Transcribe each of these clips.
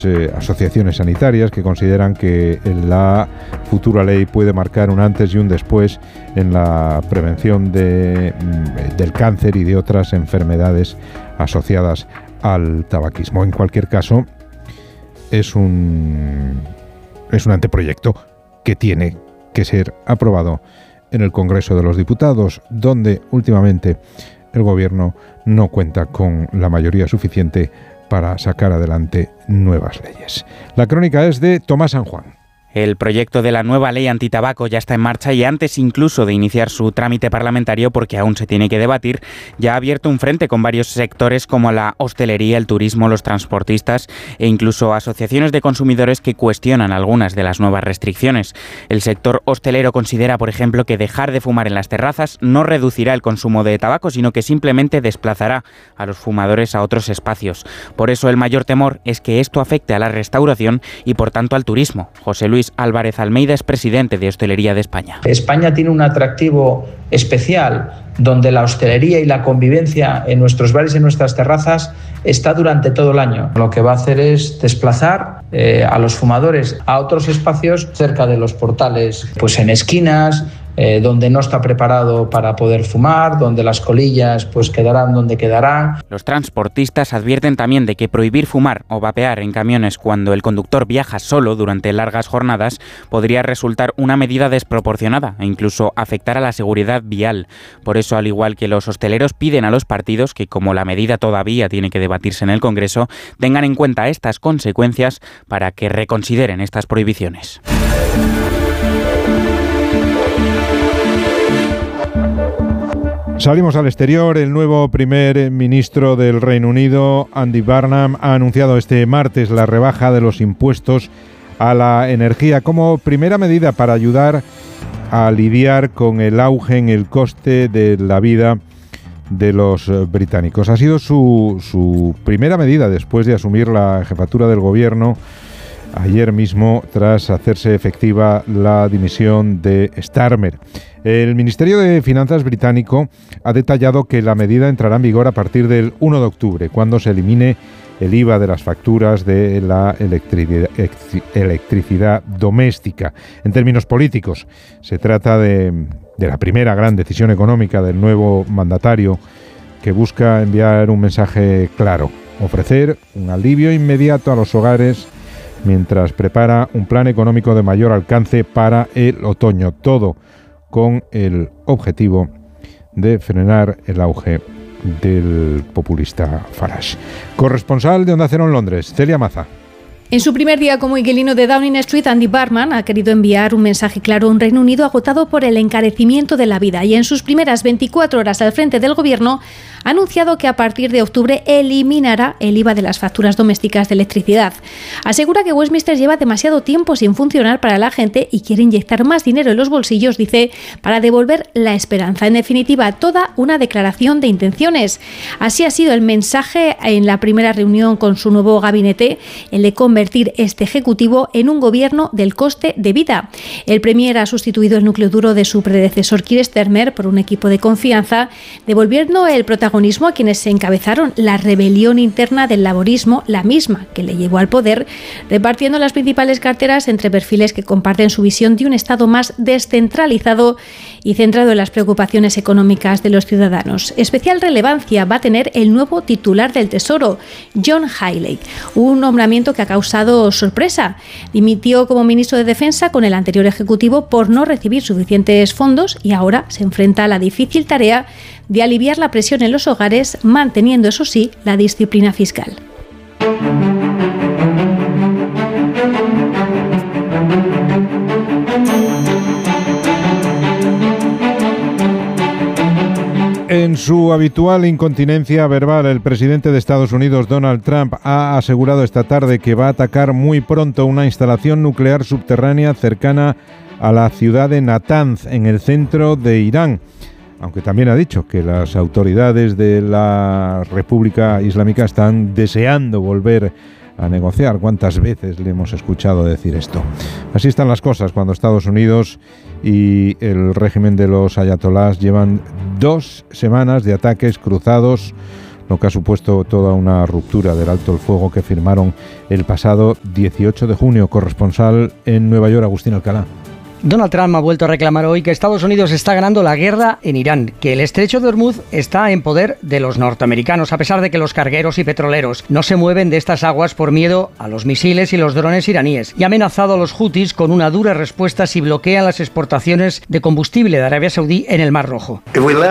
Asociaciones sanitarias que consideran que la futura ley puede marcar un antes y un después en la prevención del cáncer y de otras enfermedades asociadas al tabaquismo. En cualquier caso, es un anteproyecto que tiene que ser aprobado en el Congreso de los Diputados, donde últimamente el Gobierno no cuenta con la mayoría suficiente para sacar adelante nuevas leyes. La crónica es de Tomás San Juan. El proyecto de la nueva ley antitabaco ya está en marcha y antes incluso de iniciar su trámite parlamentario, porque aún se tiene que debatir, ya ha abierto un frente con varios sectores como la hostelería, el turismo, los transportistas e incluso asociaciones de consumidores que cuestionan algunas de las nuevas restricciones. El sector hostelero considera, por ejemplo, que dejar de fumar en las terrazas no reducirá el consumo de tabaco, sino que simplemente desplazará a los fumadores a otros espacios. Por eso el mayor temor es que esto afecte a la restauración y por tanto al turismo. José Luis Álvarez Almeida es presidente de Hostelería de España. España tiene un atractivo especial donde la hostelería y la convivencia en nuestros bares y en nuestras terrazas está durante todo el año. Lo que va a hacer es desplazar a los fumadores a otros espacios cerca de los portales, pues en esquinas, donde no está preparado para poder fumar, donde las colillas pues quedarán donde quedarán. Los transportistas advierten también de que prohibir fumar o vapear en camiones cuando el conductor viaja solo durante largas jornadas podría resultar una medida desproporcionada e incluso afectar a la seguridad vial. Por eso, al igual que los hosteleros, piden a los partidos que, como la medida todavía tiene que debatirse en el Congreso, tengan en cuenta estas consecuencias para que reconsideren estas prohibiciones. Salimos al exterior. El nuevo primer ministro del Reino Unido, Andy Burnham, ha anunciado este martes la rebaja de los impuestos a la energía como primera medida para ayudar a lidiar con el auge en el coste de la vida de los británicos. Ha sido su primera medida después de asumir la jefatura del gobierno ayer mismo, tras hacerse efectiva la dimisión de Starmer. El Ministerio de Finanzas británico ha detallado que la medida entrará en vigor a partir del 1 de octubre, cuando se elimine el IVA de las facturas de la electricidad doméstica. En términos políticos, se trata de la primera gran decisión económica del nuevo mandatario, que busca enviar un mensaje claro: ofrecer un alivio inmediato a los hogares mientras prepara un plan económico de mayor alcance para el otoño, todo con el objetivo de frenar el auge del populista Farage. Corresponsal de Onda Cero en Londres, Celia Maza. En su primer día como inquilino de Downing Street, Andy Burnham ha querido enviar un mensaje claro a un Reino Unido agotado por el encarecimiento de la vida, y en sus primeras 24 horas al frente del gobierno ha anunciado que a partir de octubre eliminará el IVA de las facturas domésticas de electricidad. Asegura que Westminster lleva demasiado tiempo sin funcionar para la gente y quiere inyectar más dinero en los bolsillos, dice, para devolver la esperanza. En definitiva, toda una declaración de intenciones. Así ha sido el mensaje en la primera reunión con su nuevo gabinete, el de convertir este ejecutivo en un gobierno del coste de vida. El Premier ha sustituido el núcleo duro de su predecesor Keir Starmer por un equipo de confianza, devolviendo el protagonismo a quienes encabezaron la rebelión interna del laborismo, la misma que le llevó al poder, repartiendo las principales carteras entre perfiles que comparten su visión de un Estado más descentralizado y centrado en las preocupaciones económicas de los ciudadanos. Especial relevancia va a tener el nuevo titular del Tesoro, John Healey, un nombramiento que ha causado sorpresa. Dimitió como ministro de Defensa con el anterior ejecutivo por no recibir suficientes fondos y ahora se enfrenta a la difícil tarea de aliviar la presión en los hogares, manteniendo, eso sí, la disciplina fiscal. En su habitual incontinencia verbal, el presidente de Estados Unidos, Donald Trump, ha asegurado esta tarde que va a atacar muy pronto una instalación nuclear subterránea cercana a la ciudad de Natanz, en el centro de Irán. Aunque también ha dicho que las autoridades de la República Islámica están deseando volver a negociar. ¿Cuántas veces le hemos escuchado decir esto? Así están las cosas cuando Estados Unidos y el régimen de los ayatolás llevan 2 semanas de ataques cruzados lo que ha supuesto toda una ruptura del alto el fuego que firmaron el pasado 18 de junio. Corresponsal en Nueva York, Agustín Alcalá. Donald Trump ha vuelto a reclamar hoy que Estados Unidos está ganando la guerra en Irán, que el estrecho de Hormuz está en poder de los norteamericanos, a pesar de que los cargueros y petroleros no se mueven de estas aguas por miedo a los misiles y los drones iraníes, y ha amenazado a los hutis con una dura respuesta si bloquean las exportaciones de combustible de Arabia Saudí en el Mar Rojo.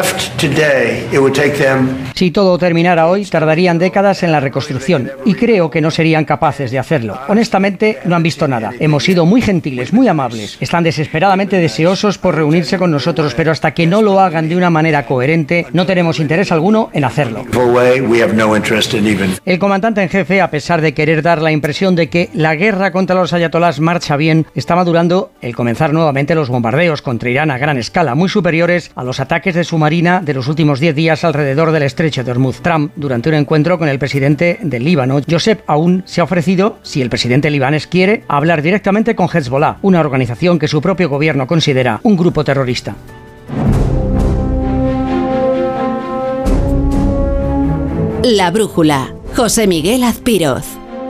Si todo terminara hoy, tardarían décadas en la reconstrucción, y creo que no serían capaces de hacerlo. Honestamente, no han visto nada. Hemos sido muy gentiles, muy amables. Están desesperadamente deseosos por reunirse con nosotros, pero hasta que no lo hagan de una manera coherente, no tenemos interés alguno en hacerlo. El comandante en jefe, a pesar de querer dar la impresión de que la guerra contra los ayatolás marcha bien, está madurando el comenzar nuevamente los bombardeos contra Irán a gran escala, muy superiores a los ataques de submarina de los últimos 10 días alrededor del estrecho de Hormuz. Trump, durante un encuentro con el presidente del Líbano, Joseph Aoun, se ha ofrecido, si el presidente libanés quiere, a hablar directamente con Hezbollah, una organización que su propio gobierno considera un grupo terrorista. La brújula. José Miguel Azpiroz.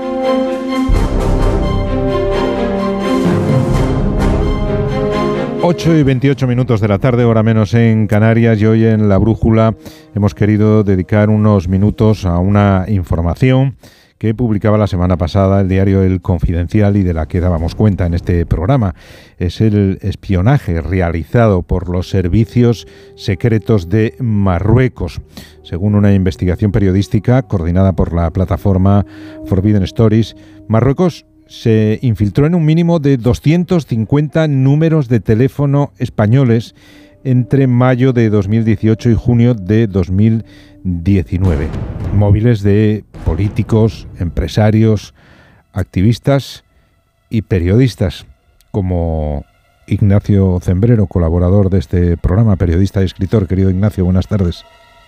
Ocho y 28 minutos de la tarde, hora menos en Canarias, y hoy en La Brújula hemos querido dedicar unos minutos a una información que publicaba la semana pasada el diario El Confidencial y de la que dábamos cuenta en este programa. Es el espionaje realizado por los servicios secretos de Marruecos. Según una investigación periodística coordinada por la plataforma Forbidden Stories, Marruecos se infiltró en un mínimo de 250 números de teléfono españoles entre mayo de 2018 y junio de 2019. Móviles de políticos, empresarios, activistas y periodistas, como Ignacio Zembrero, colaborador de este programa, periodista y escritor. Querido Ignacio, buenas tardes.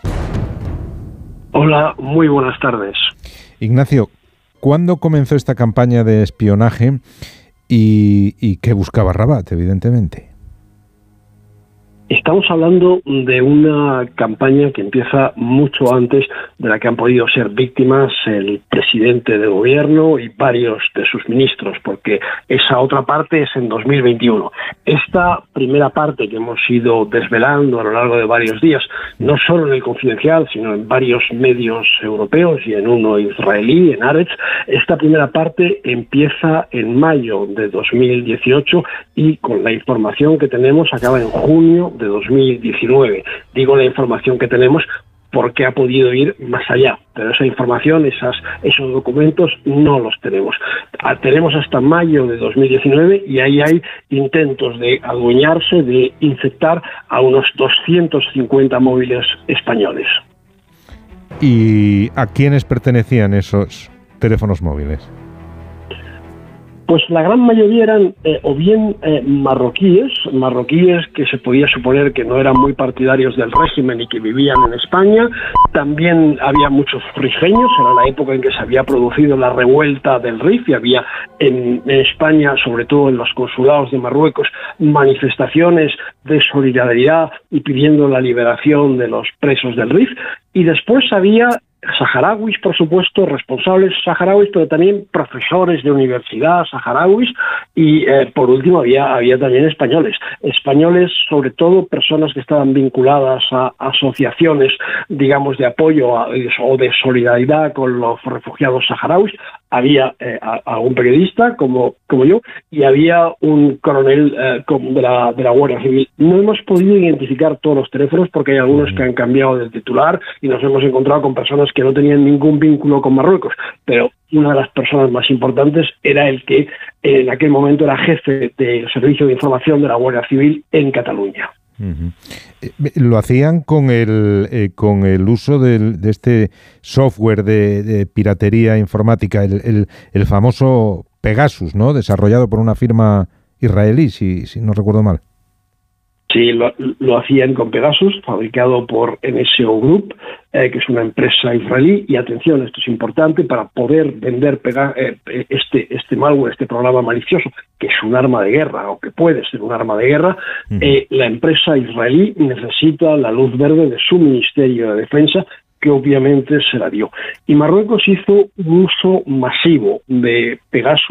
Hola, muy buenas tardes. Ignacio, ¿cuándo comenzó esta campaña de espionaje y qué buscaba Rabat, evidentemente? Estamos hablando de una campaña que empieza mucho antes de la que han podido ser víctimas el presidente del gobierno y varios de sus ministros, porque esa otra parte es en 2021. Esta primera parte que hemos ido desvelando a lo largo de varios días, no solo en El Confidencial, sino en varios medios europeos y en uno israelí, en Haaretz, esta primera parte empieza en mayo de 2018 y con la información que tenemos acaba en junio de 2019. Digo la información que tenemos porque ha podido ir más allá, pero esa información, esos documentos no los tenemos. Tenemos hasta mayo de 2019 y ahí hay intentos de adueñarse, de infectar a unos 250 móviles españoles. ¿Y a quiénes pertenecían esos teléfonos móviles? Pues la gran mayoría eran o bien marroquíes que se podía suponer que no eran muy partidarios del régimen y que vivían en España. También había muchos rifeños, era la época en que se había producido la revuelta del RIF y había en España, sobre todo en los consulados de Marruecos, manifestaciones de solidaridad y pidiendo la liberación de los presos del RIF. Y después había saharauis, por supuesto, responsables saharauis, pero también profesores de universidad saharauis y por último había también españoles, sobre todo personas que estaban vinculadas a asociaciones, digamos, de apoyo o de solidaridad con los refugiados saharauis. Había algún periodista como yo y había un coronel de la Guardia Civil. No hemos podido identificar todos los teléfonos porque hay algunos que han cambiado de titular y nos hemos encontrado con personas que no tenían ningún vínculo con Marruecos, pero una de las personas más importantes era el que en aquel momento era jefe del Servicio de Información de la Guardia Civil en Cataluña. Uh-huh. Lo hacían con el uso de este software de piratería informática, el famoso Pegasus, ¿no? Desarrollado por una firma israelí, si no recuerdo mal. Sí, lo hacían con Pegasus, fabricado por NSO Group, que es una empresa israelí. Y atención, esto es importante, para poder vender este malware, este programa malicioso, que es un arma de guerra, o que puede ser un arma de guerra, la empresa israelí necesita la luz verde de su Ministerio de Defensa, que obviamente se la dio. Y Marruecos hizo un uso masivo de Pegasus